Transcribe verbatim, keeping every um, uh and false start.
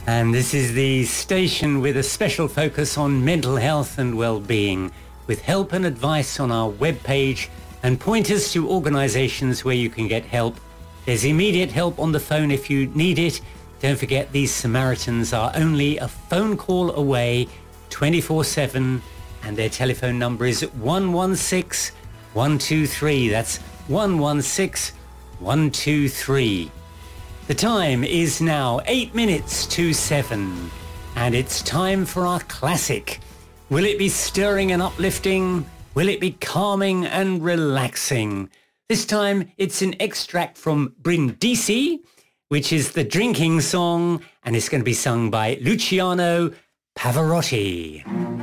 And this is the station with a special focus on mental health and well-being, with help and advice on our webpage and pointers to organisations where you can get help. There's immediate help on the phone if you need it. Don't forget, these Samaritans are only a phone call away, twenty-four seven, and their telephone number is one one six, one two three. That's one one six, one two three. The time is now eight minutes to seven, and it's time for our classic. Will it be stirring and uplifting? Will it be calming and relaxing? This time it's an extract from Brindisi, which is the drinking song, and it's going to be sung by Luciano Pavarotti.